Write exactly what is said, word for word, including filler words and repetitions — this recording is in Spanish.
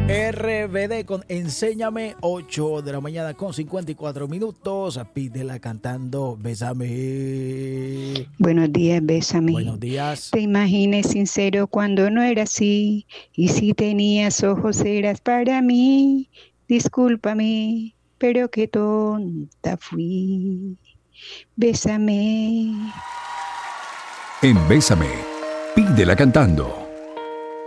R B D con Enséñame, ocho de la mañana con cincuenta y cuatro minutos. Pídela cantando Bésame. Buenos días, Bésame. Buenos días. Te imaginé sincero cuando no era así. Y si tenías ojos eras para mí. Discúlpame, pero qué tonta fui. Bésame. En Bésame, pídela cantando.